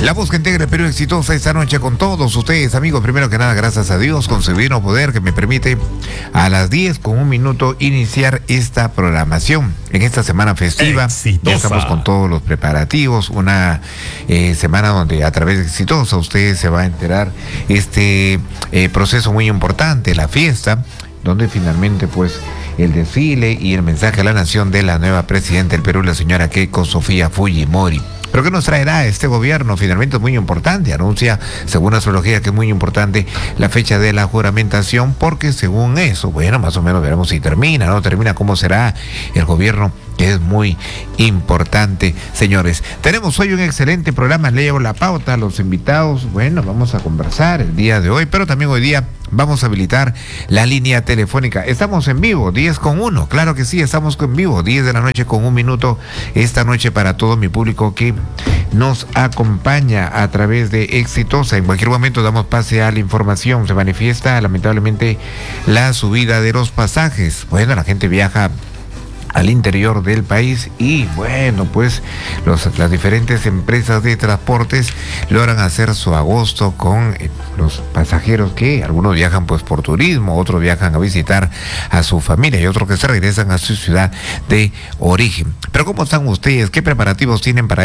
La voz que integra el Perú exitosa esta noche con todos ustedes, amigos. Primero que nada, gracias a Dios con su divino poder que me permite a las 10:01 iniciar esta programación en esta semana festiva. Exitosa. Ya estamos con todos los preparativos, una semana donde a través de Exitosa ustedes se va a enterar este proceso muy importante, la fiesta, donde finalmente pues el desfile y el mensaje a la nación de la nueva presidenta del Perú, la señora Keiko Sofía Fujimori. ¿Pero qué nos traerá este gobierno? Finalmente es muy importante, anuncia, según astrología, que es muy importante la fecha de la juramentación, porque según eso, bueno, más o menos veremos si termina, ¿no? Termina cómo será el gobierno, que es muy importante, señores. Tenemos hoy un excelente programa, leo la pauta, los invitados, bueno, vamos a conversar el día de hoy, pero también hoy día vamos a habilitar la línea telefónica. Estamos en vivo, 10:01, claro que sí, estamos en vivo, 10 de la noche con 1 minuto, esta noche para todo mi público que nos acompaña a través de Exitosa. En cualquier momento damos pase a la información. Se manifiesta lamentablemente la subida de los pasajes. Bueno, la gente viaja al interior del país y bueno, pues las diferentes empresas de transportes logran hacer su agosto con los pasajeros, que algunos viajan pues por turismo, otros viajan a visitar a su familia y otros que se regresan a su ciudad de origen. Pero ¿cómo están ustedes? ¿Qué preparativos tienen para